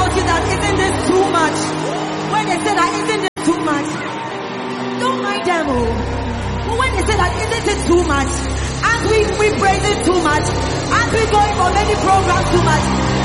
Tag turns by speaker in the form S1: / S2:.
S1: ask you that, isn't this too much? When they say that, isn't it too much? Don't mind them. But when they say that, isn't it too much? As we praise it too much, as we going for many programs too much,